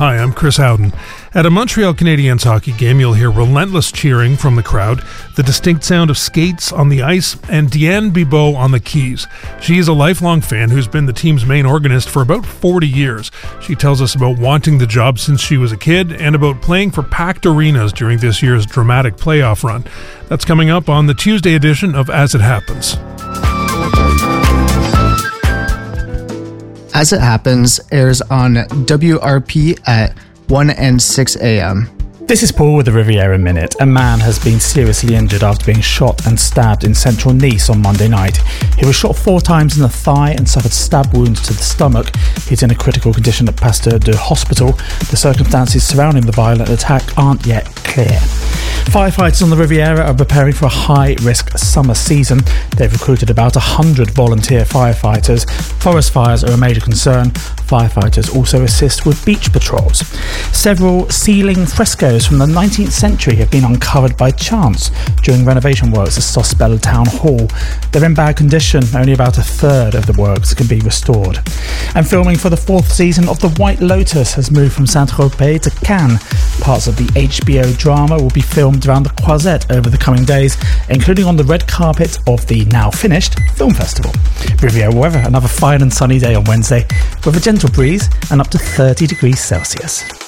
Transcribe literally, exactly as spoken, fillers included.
Hi, I'm Chris Howden. At a Montreal Canadiens hockey game, you'll hear relentless cheering from the crowd, the distinct sound of skates on the ice, and Deanne Bibeau on the keys. She is a lifelong fan who's been the team's main organist for about forty years. She tells us about wanting the job since she was a kid and about playing for packed arenas during this year's dramatic playoff run. That's coming up on the Tuesday edition of As It Happens. As It Happens airs on W R P at one and six a.m. This is Paul with the Riviera Minute. A man has been seriously injured after being shot and stabbed in central Nice on Monday night. He was shot four times in the thigh and suffered stab wounds to the stomach. He's in a critical condition at Pasteur de Hospital. The circumstances surrounding the violent attack aren't yet clear. Firefighters on the Riviera are preparing for a high-risk summer season. They've recruited about one hundred volunteer firefighters. Forest fires are a major concern. Firefighters also assist with beach patrols. Several ceiling frescoes from the nineteenth century have been uncovered by chance during renovation works at Sospel Town Hall. They're in bad condition. Only about a third of the works can be restored. And filming for the fourth season of The White Lotus has moved from Saint-Tropez to Cannes. Parts of the H B O drama will be filmed around the Croisette over the coming days, including on the red carpet of the now finished film festival. Riviera weather, another fine and sunny day on Wednesday with a gentle breeze and up to thirty degrees Celsius.